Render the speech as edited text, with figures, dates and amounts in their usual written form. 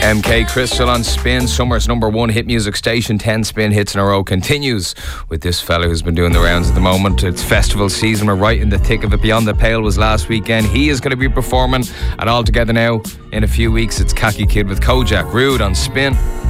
MK Crystal on Spin, Summer's #1 hit music station. 10 Spin hits in a row continues with this fella who's been doing the rounds at the moment. It's festival season, we're right in the thick of it. Beyond the Pale was last weekend. He is going to be performing, and all together now in a few weeks it's Khaki Kid with Kojak. Rude on Spin.